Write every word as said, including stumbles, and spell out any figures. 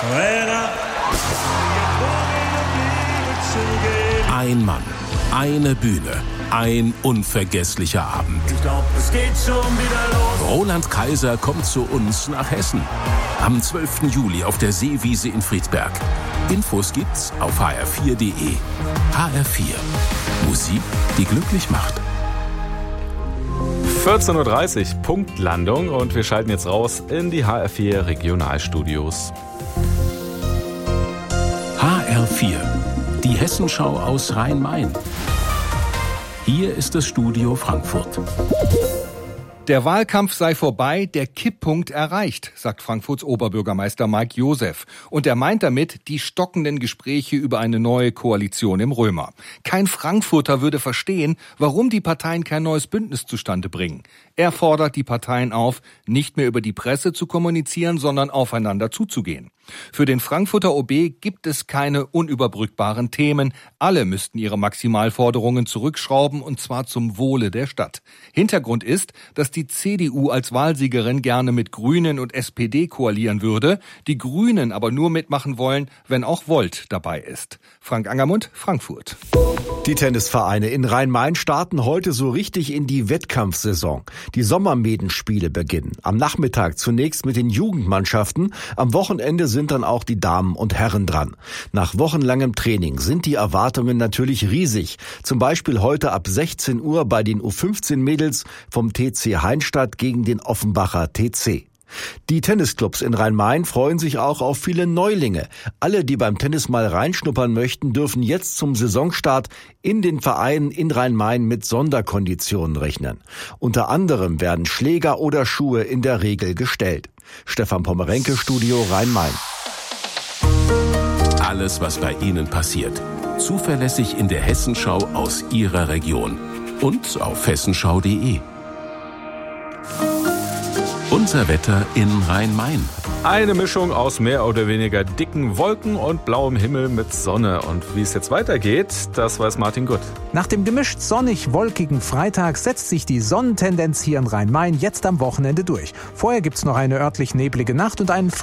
Ein Mann, eine Bühne, ein unvergesslicher Abend. Ich glaub, es geht schon wieder los. Roland Kaiser kommt zu uns nach Hessen. Am zwölften Juli auf der Seewiese in Friedberg. Infos gibt's auf h r vier punkt d e. H R vier. Musik, die glücklich macht. vierzehn Uhr dreißig, Punktlandung, und wir schalten jetzt raus in die H R vier Regionalstudios. H R vier, die Hessenschau aus Rhein-Main. Hier ist das Studio Frankfurt. Der Wahlkampf sei vorbei, der Kipppunkt erreicht, sagt Frankfurts Oberbürgermeister Mike Joseph. Und er meint damit die stockenden Gespräche über eine neue Koalition im Römer. Kein Frankfurter würde verstehen, warum die Parteien kein neues Bündnis zustande bringen. Er fordert die Parteien auf, nicht mehr über die Presse zu kommunizieren, sondern aufeinander zuzugehen. Für den Frankfurter O B gibt es keine unüberbrückbaren Themen. Alle müssten ihre Maximalforderungen zurückschrauben, und zwar zum Wohle der Stadt. Hintergrund ist, dass die C D U als Wahlsiegerin gerne mit Grünen und S P D koalieren würde, die Grünen aber nur mitmachen wollen, wenn auch Volt dabei ist. Frank Angermund, Frankfurt. Die Tennisvereine in Rhein-Main starten heute so richtig in die Wettkampfsaison. Die Sommermedenspiele beginnen. Am Nachmittag zunächst mit den Jugendmannschaften. Am Wochenende sind dann auch die Damen und Herren dran. Nach wochenlangem Training sind die Erwartungen natürlich riesig. Zum Beispiel heute ab sechzehn Uhr bei den U fünfzehn Mädels vom T C Heinstadt gegen den Offenbacher T C. Die Tennisclubs in Rhein-Main freuen sich auch auf viele Neulinge. Alle, die beim Tennis mal reinschnuppern möchten, dürfen jetzt zum Saisonstart in den Vereinen in Rhein-Main mit Sonderkonditionen rechnen. Unter anderem werden Schläger oder Schuhe in der Regel gestellt. Stefan Pommerenke, Studio Rhein-Main. Alles, was bei Ihnen passiert. Zuverlässig in der Hessenschau aus Ihrer Region. Und auf hessenschau punkt d e. Unser Wetter in Rhein-Main. Eine Mischung aus mehr oder weniger dicken Wolken und blauem Himmel mit Sonne. Und wie es jetzt weitergeht, das weiß Martin Gutt. Nach dem gemischt sonnig-wolkigen Freitag setzt sich die Sonnentendenz hier in Rhein-Main jetzt am Wochenende durch. Vorher gibt's noch eine örtlich neblige Nacht und einen